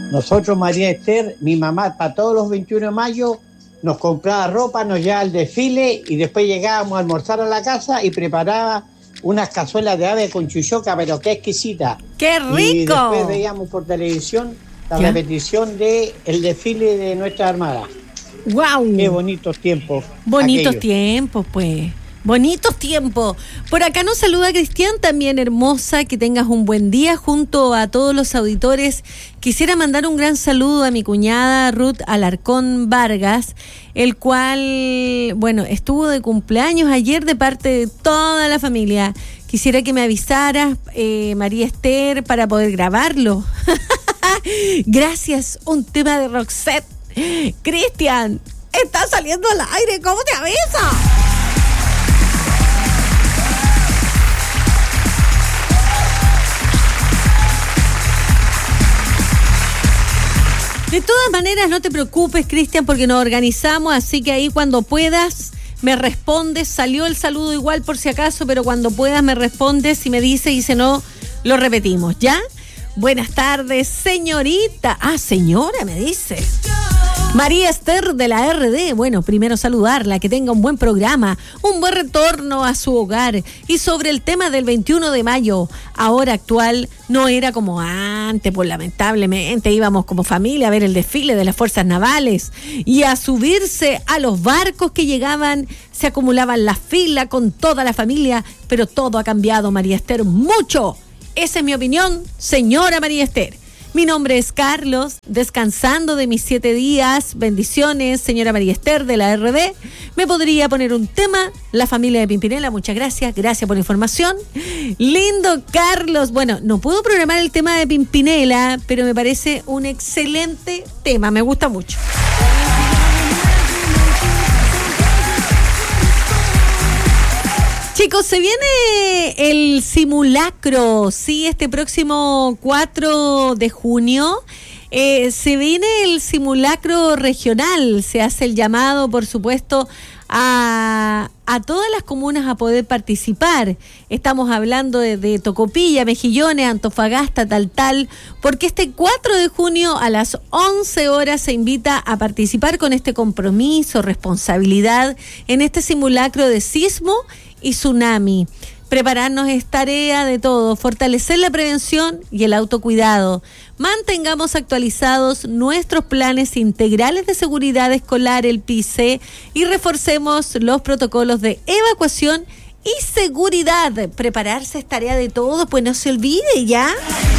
Nosotros, María Esther, mi mamá, para todos los 21 de mayo, nos compraba ropa, nos llevaba al desfile y después llegábamos a almorzar a la casa y preparaba unas cazuelas de ave con chuchoca, pero qué exquisita. ¡Qué rico! Y después veíamos por televisión la repetición del desfile de nuestra Armada. ¡Guau! ¡Qué bonitos tiempos! Bonitos aquellos. tiempos, pues. Bonitos tiempos. Por acá nos saluda Cristian, también hermosa, que tengas un buen día junto a todos los auditores. Quisiera mandar un gran saludo a mi cuñada Ruth Alarcón Vargas, el cual, bueno, estuvo de cumpleaños ayer de parte de toda la familia. Quisiera que me avisaras, María Esther, para poder grabarlo. Gracias, un tema de Roxette. Cristian, está saliendo al aire, ¿cómo te avisa? De todas maneras, no te preocupes, Cristian, porque nos organizamos, así que ahí cuando puedas me respondes. Salió el saludo igual por si acaso, pero cuando puedas me respondes y me dice, y si no, lo repetimos, ¿ya? Buenas tardes, señorita. Ah, señora, me dice. María Esther de la RD. Bueno, primero saludarla, que tenga un buen programa, un buen retorno a su hogar. Y sobre el tema del 21 de mayo, ahora actual, no era como antes, pues lamentablemente íbamos como familia a ver el desfile de las fuerzas navales y a subirse a los barcos que llegaban, se acumulaban la fila con toda la familia, pero todo ha cambiado, María Esther, mucho. Esa es mi opinión, señora María Esther. Mi nombre es Carlos, descansando de mis 7 días. Bendiciones, señora María Esther de la RD. ¿Me podría poner un tema? La familia de Pimpinela, muchas gracias. Gracias por la información. Lindo, Carlos. Bueno, no puedo programar el tema de Pimpinela, pero me parece un excelente tema. Me gusta mucho. Chicos, se viene el simulacro, sí, este próximo 4 de junio. Se viene el simulacro regional, se hace el llamado, por supuesto, a todas las comunas a poder participar. Estamos hablando de Tocopilla, Mejillones, Antofagasta, tal, porque este 4 de junio a las 11 horas se invita a participar con este compromiso, responsabilidad en este simulacro de sismo y tsunami. Prepararnos es tarea de todo, fortalecer la prevención y el autocuidado. Mantengamos actualizados nuestros planes integrales de seguridad escolar, el PICE, y reforcemos los protocolos de evacuación y seguridad. Prepararse es tarea de todos, pues no se olvide ya.